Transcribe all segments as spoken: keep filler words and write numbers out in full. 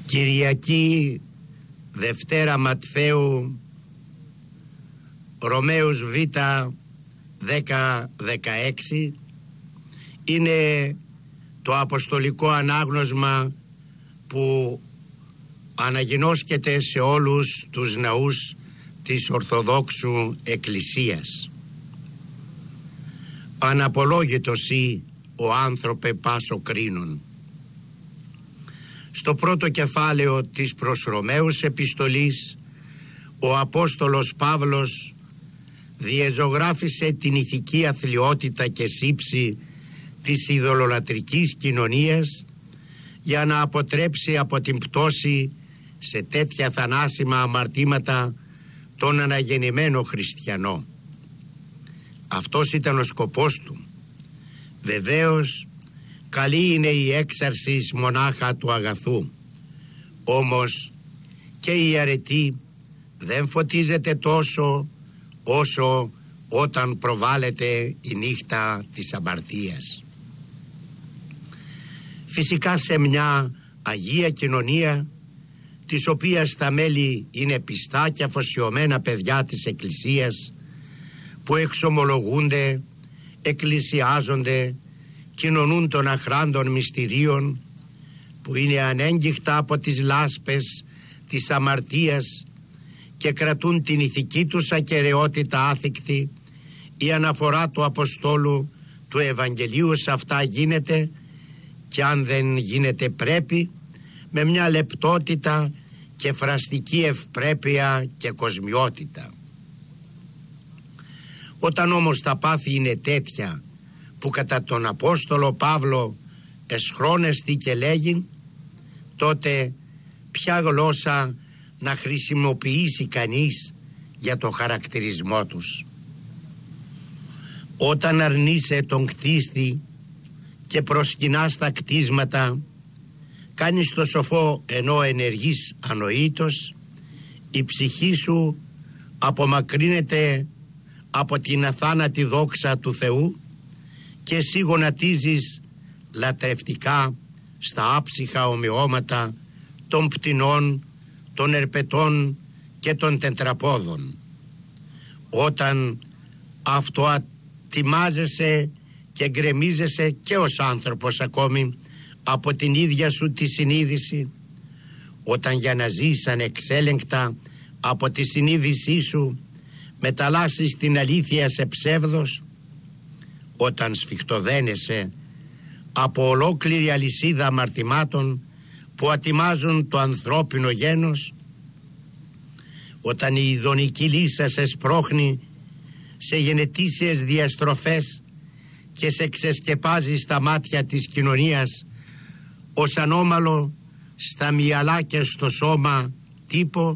Κυριακή Δευτέρα Ματθαίου, Ρωμαίους Β δέκα δεκαέξι, είναι το αποστολικό ανάγνωσμα που αναγινώσκεται σε όλους τους ναούς της Ορθοδόξου Εκκλησίας. Αναπολόγητος ή ο άνθρωπε πάσο κρίνων. Στο πρώτο κεφάλαιο της προς Ρωμαίους επιστολής, ο Απόστολος Παύλος διεζωγράφησε την ηθική αθλιότητα και σύψη της ειδωλολατρικής κοινωνίας για να αποτρέψει από την πτώση σε τέτοια θανάσιμα αμαρτήματα τον αναγεννημένο χριστιανό. Αυτός ήταν ο σκοπός του. Βεβαίως καλή είναι η έξαρση μονάχα του αγαθού, όμως και η αρετή δεν φωτίζεται τόσο όσο όταν προβάλλεται η νύχτα της αμαρτίας. Φυσικά σε μια αγία κοινωνία, της οποίας τα μέλη είναι πιστά και αφοσιωμένα παιδιά της Εκκλησίας, που εξομολογούνται, εκκλησιάζονται, κοινωνούν των αχράντων μυστηρίων, που είναι ανέγκυχτα από τις λάσπες της αμαρτίας και κρατούν την ηθική τους ακεραιότητα άθικτη, η αναφορά του Αποστόλου του Ευαγγελίου σε αυτά γίνεται, και αν δεν γίνεται πρέπει, με μια λεπτότητα και φραστική ευπρέπεια και κοσμιότητα. Όταν όμως τα πάθη είναι τέτοια που κατά τον Απόστολο Παύλο εσχρόνεστη και λέγει, τότε ποια γλώσσα να χρησιμοποιήσει κανείς για το χαρακτηρισμό τους? Όταν αρνείσαι τον κτίστη και προσκυνάς τα κτίσματα, κάνεις το σοφό ενώ ενεργείς ανοήτως, η ψυχή σου απομακρύνεται από την αθάνατη δόξα του Θεού και εσύ γονατίζεις λατρευτικά στα άψυχα ομοιώματα των πτηνών, των ερπετών και των τετραπόδων. Όταν αυτοατιμάζεσαι και γκρεμίζεσαι και ως άνθρωπος ακόμη από την ίδια σου τη συνείδηση, όταν για να ζεις ανεξέλεγκτα από τη συνείδησή σου μεταλλάσσεις την αλήθεια σε ψεύδος, όταν σφιχτοδένεσαι από ολόκληρη αλυσίδα αμαρτημάτων που ατιμάζουν το ανθρώπινο γένος, όταν η ειδονική λύσα σε σπρώχνει σε γενετήσιες διαστροφές και σε ξεσκεπάζει στα μάτια της κοινωνίας ως ανώμαλο στα μυαλά και στο σώμα τύπο,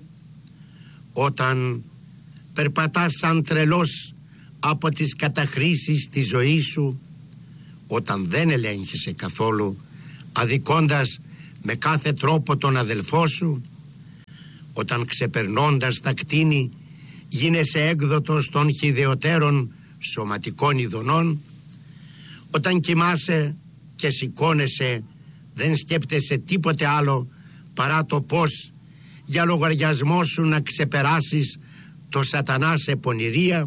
όταν περπατάς σαν τρελός από τις καταχρήσεις της ζωής σου, όταν δεν ελέγχεσαι καθόλου, αδικώντας με κάθε τρόπο τον αδελφό σου, όταν ξεπερνώντας τα κτίνη γίνεσαι έκδοτος των χυδαιωτέρων σωματικών ειδονών, όταν κοιμάσαι και σηκώνεσαι δεν σκέπτεσαι τίποτε άλλο παρά το πώς για λογαριασμό σου να ξεπεράσεις το σατανά σε πονηρία,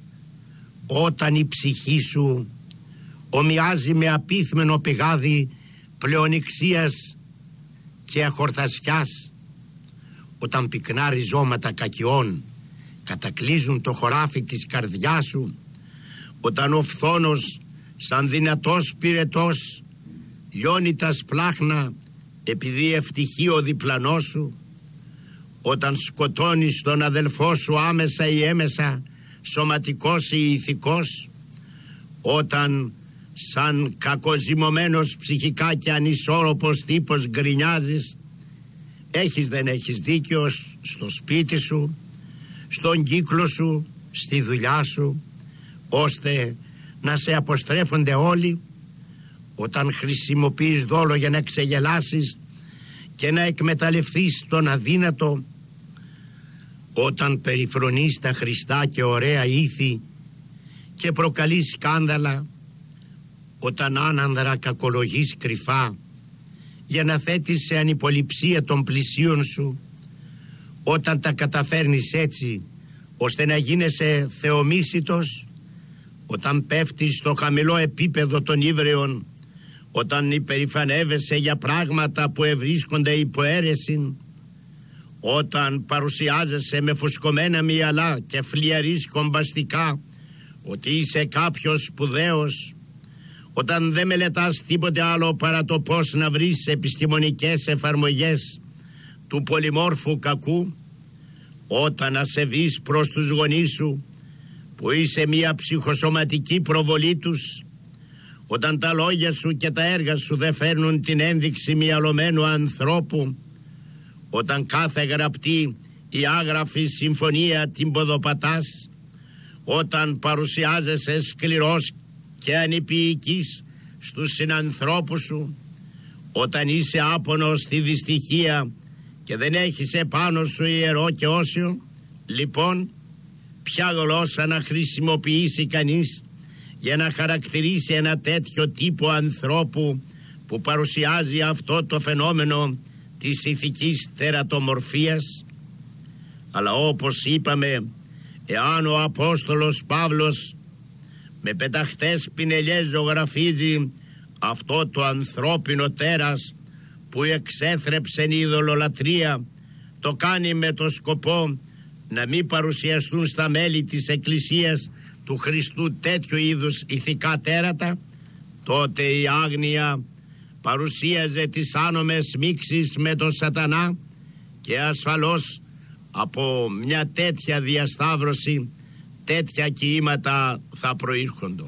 όταν η ψυχή σου ομοιάζει με απίθμενο πηγάδι πλεονιξίας και αχορτασιάς, όταν πυκνά ριζώματα κακιών κατακλείζουν το χωράφι της καρδιάς σου, όταν ο φθόνος σαν δυνατός πυρετός λιώνει τα σπλάχνα επειδή ευτυχεί ο διπλανός σου, όταν σκοτώνεις τον αδελφό σου άμεσα ή έμεσα, σωματικός ή ηθικός, όταν σαν κακοζυμωμένος ψυχικά και ανισόρροπος τύπος γκρινιάζεις, έχεις δεν έχεις δίκιο στο σπίτι σου, στον κύκλο σου, στη δουλειά σου, ώστε να σε αποστρέφονται όλοι, όταν χρησιμοποιείς δόλο για να ξεγελάσεις και να εκμεταλλευτείς τον αδύνατο, όταν περιφρονείς τα χρηστά και ωραία ήθη και προκαλείς σκάνδαλα, όταν άνανδρα κακολογείς κρυφά για να θέτεις σε ανυποληψία των πλησίων σου, όταν τα καταφέρνεις έτσι ώστε να γίνεσαι θεομίσιτος, όταν πέφτεις στο χαμηλό επίπεδο των ύβρεων, όταν υπερηφανεύεσαι για πράγματα που ευρίσκονται υπό αίρεση, όταν παρουσιάζεσαι με φουσκωμένα μυαλά και φλιαρείς κομπαστικά ότι είσαι κάποιος σπουδαίος, όταν δεν μελετάς τίποτε άλλο παρά το πώς να βρεις επιστημονικές εφαρμογές του πολυμόρφου κακού, όταν ασεβείς προς τους γονείς σου που είσαι μια ψυχοσωματική προβολή τους, όταν τα λόγια σου και τα έργα σου δεν φέρνουν την ένδειξη μυαλωμένου ανθρώπου, όταν κάθε γραπτή ή άγραφη συμφωνία την ποδοπατάς, όταν παρουσιάζεσαι σκληρός και ανυπηικής στους συνανθρώπους σου, όταν είσαι άπονος στη δυστυχία και δεν έχεις επάνω σου ιερό και όσιο, λοιπόν, ποια γλώσσα να χρησιμοποιήσει κανείς για να χαρακτηρίσει ένα τέτοιο τύπο ανθρώπου που παρουσιάζει αυτό το φαινόμενο της ηθικής τερατομορφίας? Αλλά όπως είπαμε, εάν ο Απόστολος Παύλος με πεταχτές πινελιές ζωγραφίζει αυτό το ανθρώπινο τέρας που εξέθρεψε η ειδωλολατρία, το κάνει με το σκοπό να μην παρουσιαστούν στα μέλη της Εκκλησίας του Χριστού τέτοιου είδους ηθικά τέρατα, τότε η άγνοια παρουσίαζε τις άνομες μίξεις με τον σατανά και ασφαλώς από μια τέτοια διασταύρωση τέτοια κοίηματα θα προήρχονται.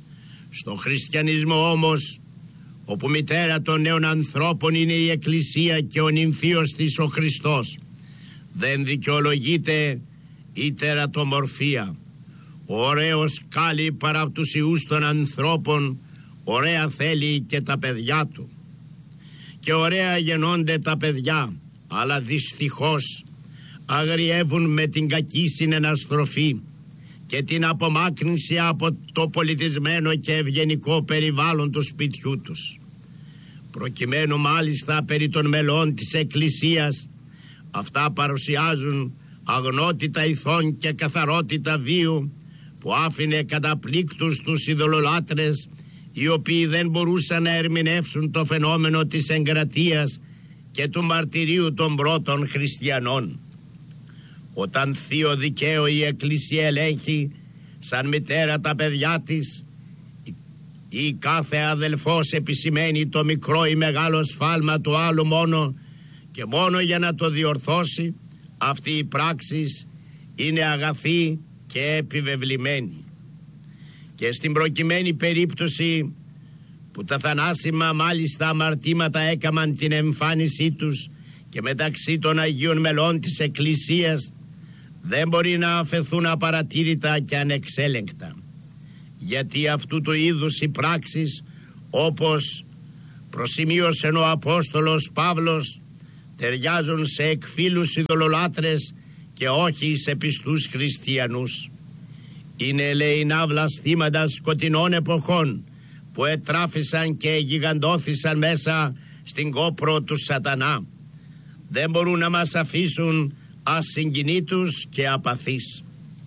Στο χριστιανισμό όμως, όπου μητέρα των νέων ανθρώπων είναι η Εκκλησία και ο νυμφίος της ο Χριστός, δεν δικαιολογείται η τερατομορφία. Ο ωραίος κάλλει παρά τους ιούς των ανθρώπων, ωραία θέλει και τα παιδιά του. Και ωραία γεννώνται τα παιδιά, αλλά δυστυχώς αγριεύουν με την κακή συνεναστροφή και την απομάκρυνση από το πολιτισμένο και ευγενικό περιβάλλον του σπιτιού τους. Προκειμένου μάλιστα περί των μελών της Εκκλησίας, αυτά παρουσιάζουν αγνότητα ηθών και καθαρότητα βίου που άφηνε καταπλήκτους τους ειδωλολάτρες, οι οποίοι δεν μπορούσαν να ερμηνεύσουν το φαινόμενο της εγκρατείας και του μαρτυρίου των πρώτων χριστιανών. Όταν θείο δικαίο η Εκκλησία ελέγχει σαν μητέρα τα παιδιά της, ή κάθε αδελφός επισημαίνει το μικρό ή μεγάλο σφάλμα του άλλου μόνο και μόνο για να το διορθώσει, αυτή η πράξης είναι αγαθή και επιβεβλημένη. Και στην προκειμένη περίπτωση που τα θανάσιμα μάλιστα αμαρτήματα έκαμαν την εμφάνισή τους και μεταξύ των Αγίων μελών της Εκκλησίας, δεν μπορεί να αφαιθούν απαρατήρητα και ανεξέλεγκτα, γιατί αυτού του είδους οι πράξεις, όπως προσημείωσε ο Απόστολος Παύλος, ταιριάζουν σε εκφύλους ειδωλολάτρες και όχι σε πιστούς χριστιανούς. Είναι ελεεινά βλαστήματα σκοτεινών εποχών που ετράφησαν και γιγαντώθησαν μέσα στην κόπρο του σατανά. Δεν μπορούν να μας αφήσουν ασυγκινήτους και απαθείς.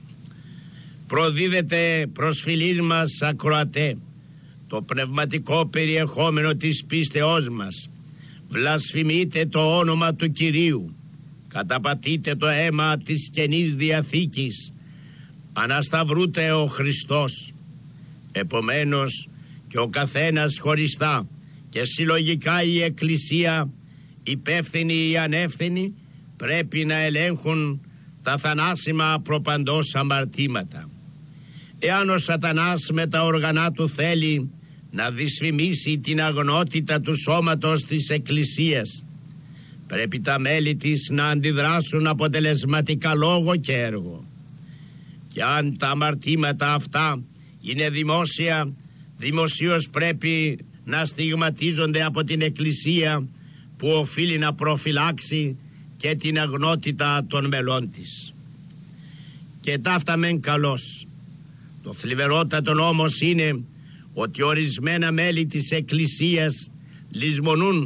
Προδίδεται προσφυλής μας ακροατέ το πνευματικό περιεχόμενο της πίστεώς μας. Βλασφημείτε το όνομα του Κυρίου, καταπατείτε το αίμα της Καινής Διαθήκης, ανασταυρούται ο Χριστός. Επομένως και ο καθένας χωριστά και συλλογικά η Εκκλησία, υπεύθυνοι ή ανεύθυνοι, πρέπει να ελέγχουν τα θανάσιμα προπαντός αμαρτήματα. Εάν ο σατανάς με τα οργανά του θέλει να δυσφημίσει την αγνότητα του σώματος της Εκκλησίας, πρέπει τα μέλη της να αντιδράσουν αποτελεσματικά λόγο και έργο. Και αν τα αμαρτήματα αυτά είναι δημόσια, δημοσίως πρέπει να στιγματίζονται από την Εκκλησία, που οφείλει να προφυλάξει και την αγνότητα των μελών της. Και ταύτα μεν καλώς. Το θλιβερότατο όμως είναι ότι ορισμένα μέλη της Εκκλησίας λησμονούν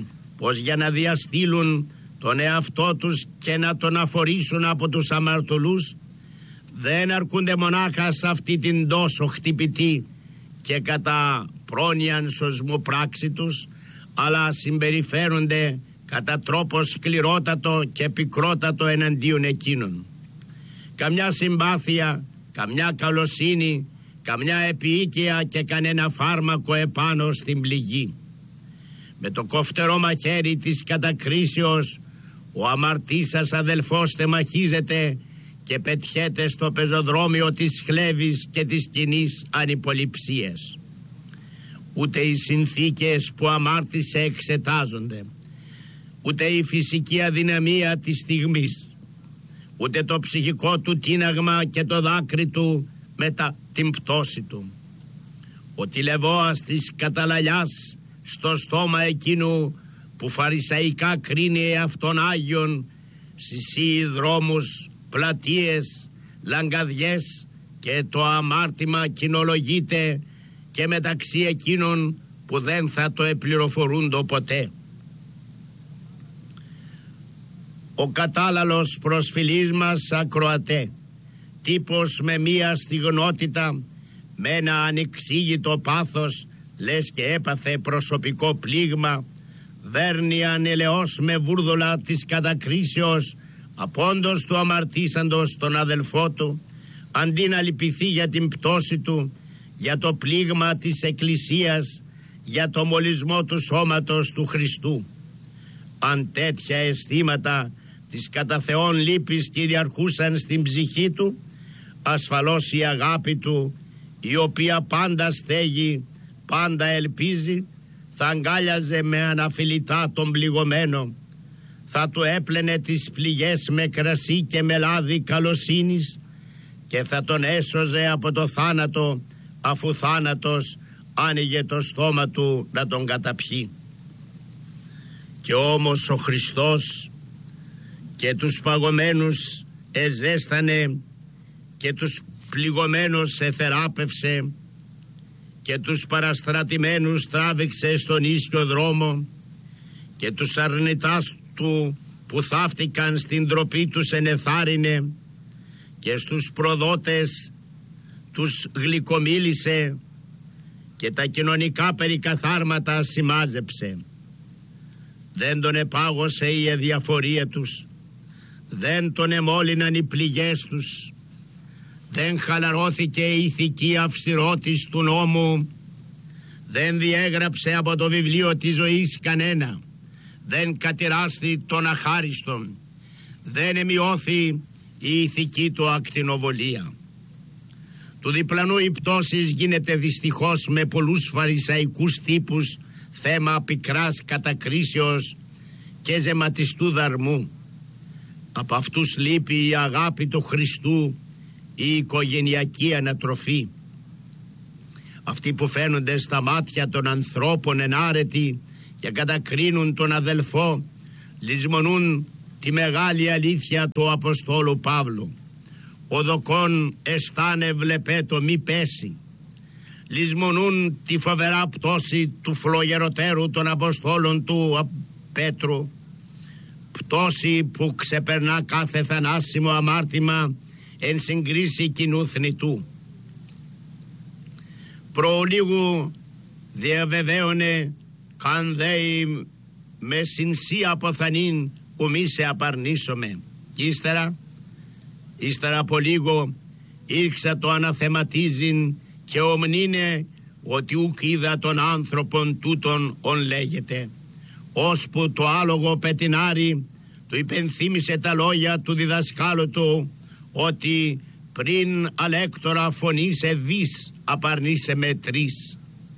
πως για να διαστήλουν τον εαυτό τους και να τον αφορήσουν από τους αμαρτωλούς, δεν αρκούνται μονάχα σε αυτή την τόσο χτυπητή και κατά πρόνοιαν σωσμού πράξη τους, αλλά συμπεριφέρονται κατά τρόπο σκληρότατο και πικρότατο εναντίον εκείνων. Καμιά συμπάθεια, καμιά καλοσύνη, καμιά επίοικια και κανένα φάρμακο επάνω στην πληγή. Με το κοφτερό μαχαίρι της κατακρίσεως ο αμαρτής σας αδελφός τεμαχίζεται και πετιέται στο πεζοδρόμιο της χλέβης και της κοινής ανυποληψίας. Ούτε οι συνθήκες που αμάρτησε εξετάζονται, ούτε η φυσική αδυναμία της στιγμής, ούτε το ψυχικό του τίναγμα και το δάκρυ του μετά την πτώση του. Ο τηλεβόας της καταλαλιάς στο στόμα εκείνου που φαρισαϊκά κρίνει εαυτόν Άγιον, συσύει δρόμους, πλατείες, λαγκαδιές και το αμάρτημα κοινολογείται και μεταξύ εκείνων που δεν θα το επληροφορούντο ποτέ. Ο κατάλαλος προσφυλής μας ακροατέ, τύπος με μία στιγνότητα, με ένα ανεξήγητο πάθος, λες και έπαθε προσωπικό πλήγμα, δέρνει ανελεώς με βούρδολα της κατακρίσεως απόντος του αμαρτήσαντος τον αδελφό του, αντί να λυπηθεί για την πτώση του, για το πλήγμα της Εκκλησίας, για το μολυσμό του σώματος του Χριστού. Αν τέτοια αισθήματα της κατά Θεόν λύπης κυριαρχούσαν στην ψυχή του, ασφαλώς η αγάπη του, η οποία πάντα στέγει, πάντα ελπίζει, θα αγκάλιαζε με αναφιλητά τον πληγωμένο, θα του έπλαινε τις πληγές με κρασί και με λάδι καλοσύνης και θα τον έσωζε από το θάνατο, αφού θάνατος άνοιγε το στόμα του να τον καταπιεί. Και όμως ο Χριστός και τους παγωμένους εζέστανε και τους πληγωμένους εθεράπευσε και τους παραστρατημένους τράβηξε στον ίσιο δρόμο και τους αρνητάς του που θαύτηκαν στην ντροπή τους ενεθάρρυνε και στους προδότες τους γλυκομίλησε και τα κοινωνικά περικαθάρματα σημάζεψε. Δεν τον επάγωσε η αδιαφορία τους, δεν τον εμόλυναν οι πληγές τους, δεν χαλαρώθηκε η ηθική αυστηρότης του νόμου, δεν διέγραψε από το βιβλίο της ζωής κανένα, δεν κατηράστη τον αχάριστον, δεν εμειώθη η ηθική του ακτινοβολία. Του διπλανού η πτώσης γίνεται δυστυχώς με πολλούς φαρισαϊκούς τύπους θέμα πικράς κατακρίσεως και ζεματιστού δαρμού. Από αυτούς λείπει η αγάπη του Χριστού, η οικογενειακή ανατροφή. Αυτοί που φαίνονται στα μάτια των ανθρώπων ενάρετοι και κατακρίνουν τον αδελφό, λησμονούν τη μεγάλη αλήθεια του Αποστόλου Παύλου. Ο δοκόν αισθάνε βλεπέτο μη πέσει. Λησμονούν τη φοβερά πτώση του φλογεροτέρου των Αποστόλων του Πέτρου, πτώση που ξεπερνά κάθε θανάσιμο αμάρτημα εν συγκρίση κοινού θνητού. Προλίγου διαβεβαίωνε καν δέει με συνσία αποθανήν ουμή σε απαρνήσωμε. Και ύστερα, ύστερα από λίγο ήρξα το αναθεματίζειν και ομνήνε ότι ουκ είδα τον άνθρωπον τούτον ον λέγεται, ώσπου το άλογο πετινάρι του υπενθύμησε τα λόγια του διδασκάλου του ότι πριν αλέκτορα φωνήσε δις απαρνήσε με τρεις.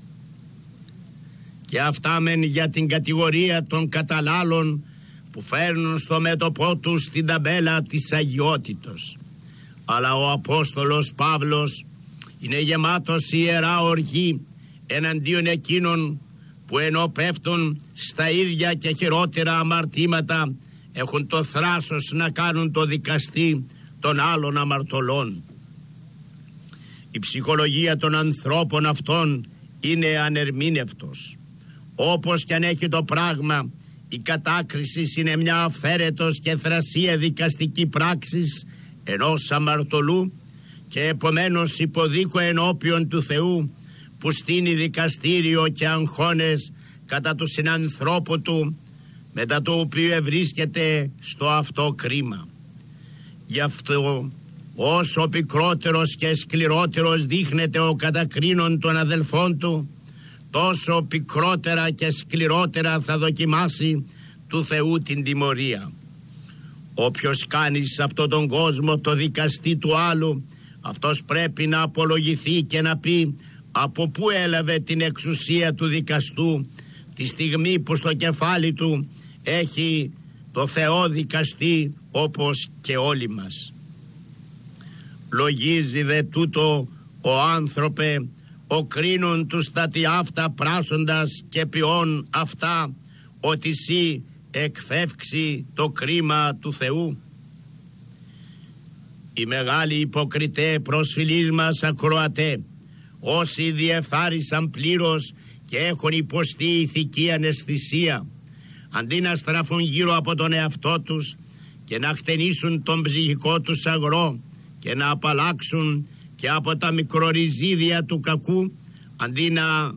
Και αυτά μεν για την κατηγορία των καταλάλων που φέρνουν στο μέτωπό τους την ταμπέλα της αγιότητος. Αλλά ο Απόστολος Παύλος είναι γεμάτος ιερά οργή εναντίον εκείνων που ενώ πέφτουν στα ίδια και χειρότερα αμαρτήματα έχουν το θράσος να κάνουν το δικαστή των άλλων αμαρτωλών. Η ψυχολογία των ανθρώπων αυτών είναι ανερμήνευτος. Όπως κι αν έχει το πράγμα, Η κατάκριση είναι μια αυθαίρετος και θρασία δικαστική πράξης ενός αμαρτωλού και επομένως υποδίκω ενώπιον του Θεού, που στείνει δικαστήριο και αγχώνες κατά του συνανθρώπου του, μετά το οποίο ευρίσκεται στο αυτό κρίμα. Γι' αυτό όσο πικρότερος και σκληρότερος δείχνεται ο κατακρίνων των αδελφών του, τόσο πικρότερα και σκληρότερα θα δοκιμάσει του Θεού την τιμωρία. Όποιος κάνει σε αυτόν τον κόσμο το δικαστή του άλλου, αυτός πρέπει να απολογηθεί και να πει από πού έλαβε την εξουσία του δικαστού τη στιγμή που στο κεφάλι του έχει το Θεό δικαστή, όπως και όλοι μας. Λογίζει δε τούτο ο άνθρωπε, ο κρίνων του στατι αυτά πράσοντας και ποιόν αυτά, ότι σύ εκφεύξει το κρίμα του Θεού. Οι μεγάλοι υποκριτέ προσφυλείς μας ακροατέ, όσοι διεφθάρισαν πλήρως και έχουν υποστεί ηθική αναισθησία, αντί να στραφούν γύρω από τον εαυτό τους και να χτενίσουν τον ψυχικό τους αγρό και να απαλλάξουν και από τα μικροριζίδια του κακού, αντί να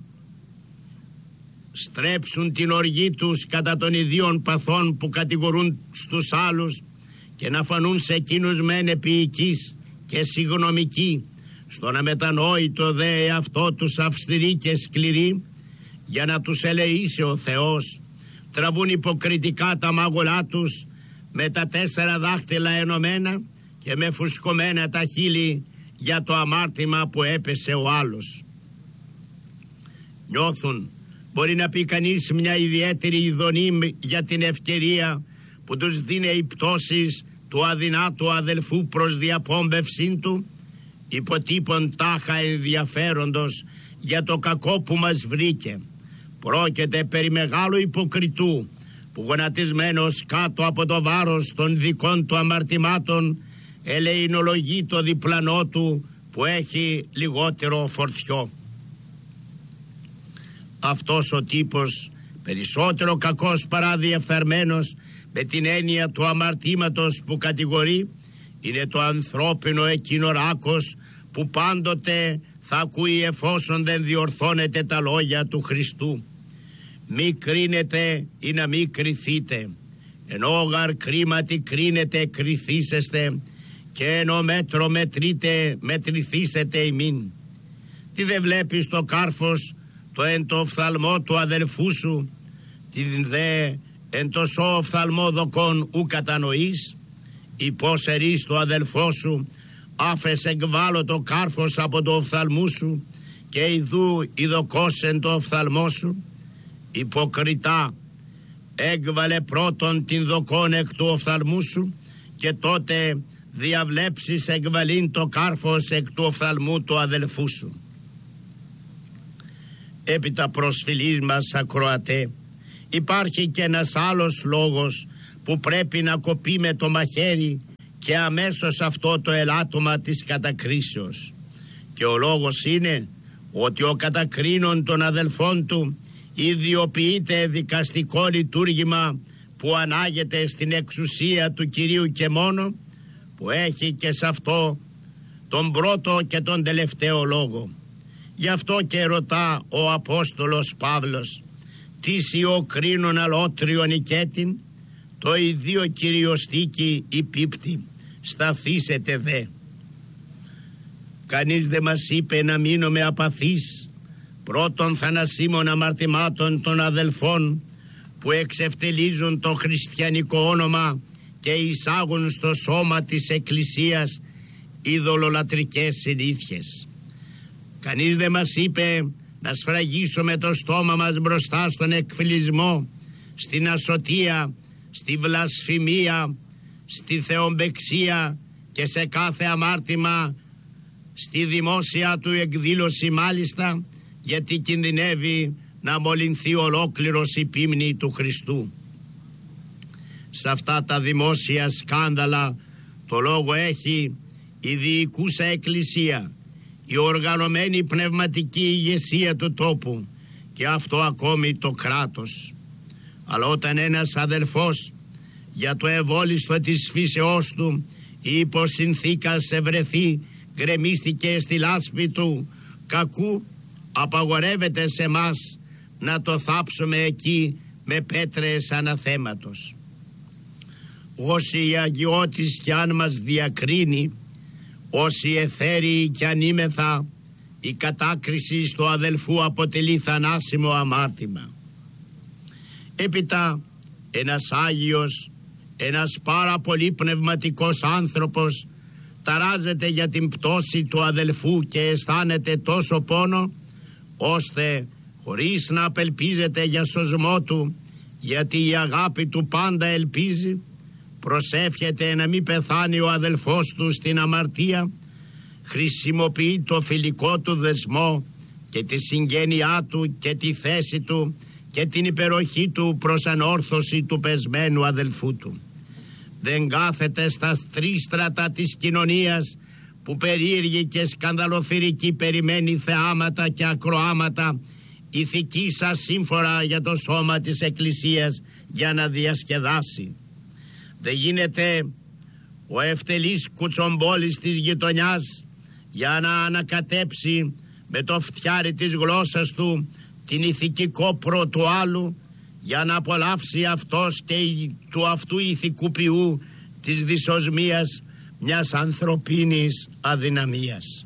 στρέψουν την οργή τους κατά των ιδίων παθών που κατηγορούν στους άλλους και να φανούν σε εκείνους μεν επίοικείς και συγγνωμικοί, στον αμετανόητο δε εαυτό τους αυστηροί και σκληροί, για να τους ελεήσει ο Θεός, τραβούν υποκριτικά τα μάγουλά τους με τα τέσσερα δάχτυλα ενωμένα και με φουσκωμένα τα χείλη για το αμάρτημα που έπεσε ο άλλος. Νιώθουν, μπορεί να πει κανείς, μια ιδιαίτερη ειδονή για την ευκαιρία που τους δίνει οι πτώσεις του αδυνάτου αδελφού προς διαπόμβευσή του, υποτύπων τάχα ενδιαφέροντος για το κακό που μας βρήκε. Πρόκειται περί μεγάλου υποκριτού που γονατισμένος κάτω από το βάρος των δικών του αμαρτημάτων ελεηνολογεί το διπλανό του που έχει λιγότερο φορτιό. Αυτός ο τύπος, περισσότερο κακός παρά διεφθαρμένος με την έννοια του αμαρτήματος που κατηγορεί, είναι το ανθρώπινο εκείνο ράκος που πάντοτε θα ακούει εφόσον δεν διορθώνεται τα λόγια του Χριστού. Μη κρίνετε ή να μη κριθείτε, ενώ γαρ κρίματι κρίνετε κριθήσεστε, και ενώ μέτρο μετρείτε μετρηθήσετε ημίν. Τι δεν βλέπεις το κάρφος το εν το οφθαλμό του αδελφού σου, την δε εν το σώ οφθαλμό δοκών ου κατανοείς, ή πως ερείς το αδελφό σου, άφες εκβάλλω το κάρφος από το οφθαλμού σου και ιδού ειδοκός εν το οφθαλμό σου. Υποκριτά, έκβαλε πρώτον την δοκόν εκ του οφθαλμού σου και τότε διαβλέψεις εκβαλήν το κάρφος εκ του οφθαλμού του αδελφού σου. Έπειτα προσφυλής μας ακροατέ, υπάρχει και ένας άλλος λόγος που πρέπει να κοπεί με το μαχαίρι και αμέσως αυτό το ελάττωμα της κατακρίσεως. Και ο λόγος είναι ότι ο κατακρίνων των αδελφών του ιδιοποιείται δικαστικό λειτουργήμα που ανάγεται στην εξουσία του Κυρίου και μόνο, που έχει και σε αυτό τον πρώτο και τον τελευταίο λόγο. Γι' αυτό και ρωτά ο Απόστολος Παύλος, τι ο κρίνων αλότριον οικέτην, το ιδίο κυριοστίκη υπίπτη, σταθήσετε δε. Κανείς δεν μας είπε να μείνουμε απαθείς πρώτον θανασίμων αμαρτημάτων των αδελφών που εξευτελίζουν το χριστιανικό όνομα και εισάγουν στο σώμα της Εκκλησίας ειδωλολατρικές συνήθειες. Κανείς δεν μας είπε να σφραγίσουμε το στόμα μας μπροστά στον εκφυλισμό, στην ασωτεία, στη βλασφημία, στη θεομπεξία και σε κάθε αμάρτημα, στη δημόσια του εκδήλωση μάλιστα, γιατί κινδυνεύει να μολυνθεί ολόκληρος η πίμνη του Χριστού. Σε αυτά τα δημόσια σκάνδαλα το λόγο έχει η διοικούσα εκκλησία, η οργανωμένη πνευματική ηγεσία του τόπου και αυτό ακόμη το κράτος. Αλλά όταν ένας αδελφός για το ευόλιστο της φύσεώς του υπό συνθήκα σε βρεθεί, γκρεμίστηκε στη λάσπη του κακού, απαγορεύεται σε μας να το θάψουμε εκεί με πέτρες αναθέματος. Όσοι η αγιώτης κι αν μας διακρίνει, όσοι εθέριοι κι αν είμεθα, η κατάκριση στο αδελφού αποτελεί θανάσιμο αμάρτημα. Έπειτα ένας Άγιος, ένας πάρα πολύ πνευματικός άνθρωπος ταράζεται για την πτώση του αδελφού και αισθάνεται τόσο πόνο, ώστε χωρίς να απελπίζεται για σωσμό του, γιατί η αγάπη του πάντα ελπίζει, προσεύχεται να μην πεθάνει ο αδελφός του στην αμαρτία, χρησιμοποιεί το φιλικό του δεσμό και τη συγγένειά του και τη θέση του και την υπεροχή του προς ανόρθωση του πεσμένου αδελφού του. Δεν κάθεται στα στρίστρατα της κοινωνίας που περίεργη και σκανδαλοθυρική περιμένει θεάματα και ακροάματα ηθικής ασύμφορα για το σώμα της Εκκλησίας για να διασκεδάσει. Δεν γίνεται ο ευτελής κουτσομπόλης της γειτονιάς για να ανακατέψει με το φτιάρι της γλώσσας του την ηθική κόπρο του άλλου, για να απολαύσει αυτός και του αυτού ηθικού ποιού της δυσοσμίας μιας ανθρωπίνης αδυναμίας.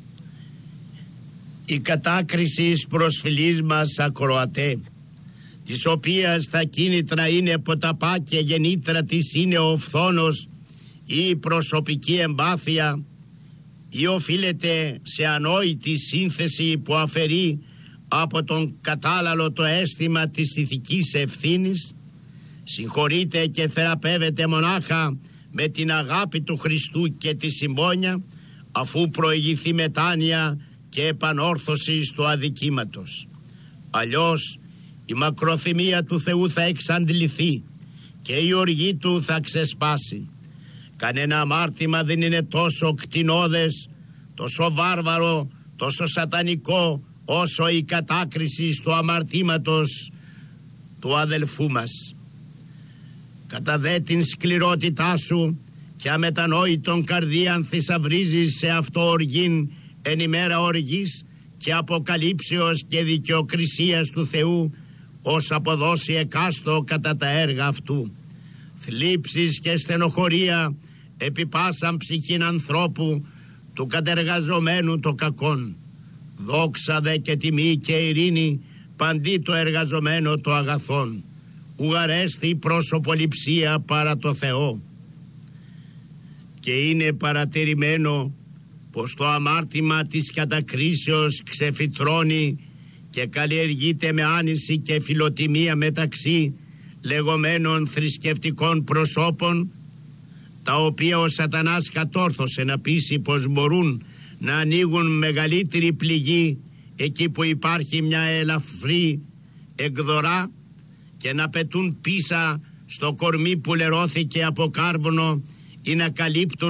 Η κατάκριση εις προσφυλής μας ακροατέ, της οποίας τα κίνητρα είναι ποταπά και γεννήτρα της είναι ο φθόνος ή η προσωπική εμπάθεια, ή οφείλεται σε ανόητη σύνθεση που αφαιρεί από τον κατάλαλο το αίσθημα της ηθικής ευθύνης, συγχωρείται και θεραπεύεται μονάχα με την αγάπη του Χριστού και τη συμπόνια, αφού προηγηθεί μετάνοια και επανόρθωση του αδικήματος. Αλλιώς η μακροθυμία του Θεού θα εξαντληθεί και η οργή του θα ξεσπάσει. Κανένα αμάρτημα δεν είναι τόσο κτηνώδες, τόσο βάρβαρο, τόσο σατανικό όσο η κατάκριση του αμαρτήματος του αδελφού μας. Κατά δε την σκληρότητά σου και αμετανόητον καρδίαν θησαυρίζεις σε αυτό οργήν εν ημέρα οργής και αποκαλύψεως και δικαιοκρισίας του Θεού, ως αποδώσει εκάστο κατά τα έργα αυτού. Θλίψεις και στενοχωρία επί πάσαν ψυχήν ανθρώπου του κατεργαζομένου το κακόν. Δόξα δε και τιμή και ειρήνη παντί το εργαζομένο το αγαθόν. Ουγαρέστη προσωποληψία παρά το Θεό. Και είναι παρατηρημένο πως το αμάρτημα της κατακρίσεως ξεφυτρώνει και καλλιεργείται με άνηση και φιλοτιμία μεταξύ λεγόμενων θρησκευτικών προσώπων, τα οποία ο σατανάς κατόρθωσε να πείσει πως μπορούν να ανοίγουν μεγαλύτερη πληγή εκεί που υπάρχει μια ελαφρύ εκδορά και να πετούν πίσα στο κορμί που λερώθηκε από κάρβουνο ή να καλύπτουν